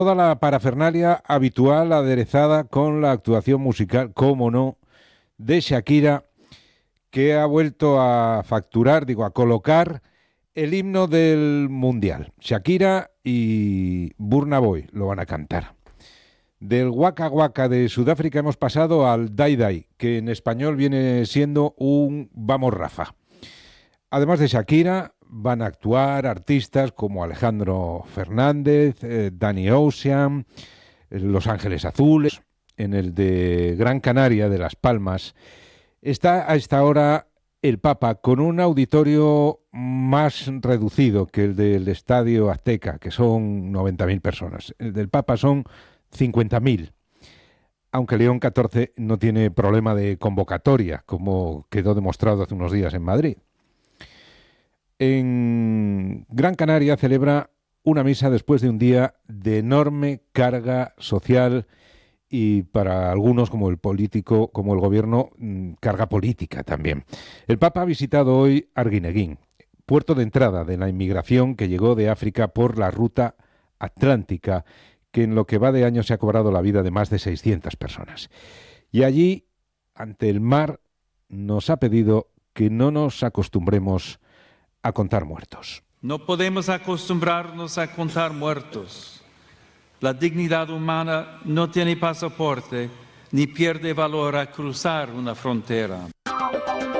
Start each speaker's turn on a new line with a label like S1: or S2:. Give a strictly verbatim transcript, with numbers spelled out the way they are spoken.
S1: Toda la parafernalia habitual aderezada con la actuación musical, cómo no, de Shakira, que ha vuelto a facturar, digo, a colocar el himno del Mundial. Shakira y Burna Boy lo van a cantar. Del Waka Waka de Sudáfrica hemos pasado al Dai Dai, que en español viene siendo un Vamos Rafa. Además de Shakira, van a actuar artistas como Alejandro Fernández, eh, Danny Ocean, eh, Los Ángeles Azules. En el de Gran Canaria, de Las Palmas, está a esta hora el Papa con un auditorio más reducido que el del Estadio Azteca, que son noventa mil personas. El del Papa son cincuenta mil. Aunque León catorce no tiene problema de convocatoria, como quedó demostrado hace unos días en Madrid. En Gran Canaria celebra una misa después de un día de enorme carga social y para algunos, como el político, como el gobierno, carga política también. El Papa ha visitado hoy Arguineguín, puerto de entrada de la inmigración que llegó de África por la ruta atlántica, que en lo que va de año se ha cobrado la vida de más de seiscientas personas. Y allí, ante el mar, nos ha pedido que no nos acostumbremos a contar muertos.
S2: No podemos acostumbrarnos a contar muertos. La dignidad humana no tiene pasaporte ni pierde valor al cruzar una frontera.